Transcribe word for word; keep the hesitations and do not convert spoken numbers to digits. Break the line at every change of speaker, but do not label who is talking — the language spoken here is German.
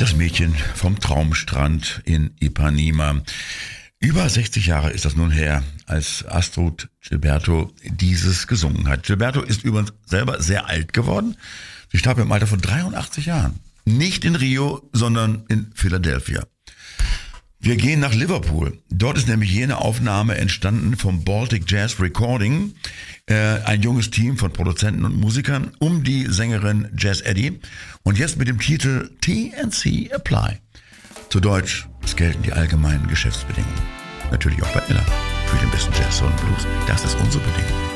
das Mädchen vom Traumstrand in Ipanema. Über sechzig Jahre ist das nun her, als Astrud Gilberto dieses gesungen hat. Gilberto ist übrigens selber sehr alt geworden. Sie starb im Alter von dreiundachtzig Jahren. Nicht in Rio, sondern in Philadelphia. Wir gehen nach Liverpool. Dort ist nämlich jene Aufnahme entstanden vom Baltic Jazz Recording. Äh, ein junges Team von Produzenten und Musikern um die Sängerin Jazz Eddie. Und jetzt mit dem Titel T and C Apply. Zu Deutsch, es gelten die allgemeinen Geschäftsbedingungen. Natürlich auch bei Ella. Für den besten Jazz, Soul und Blues. Das ist unsere Bedingung.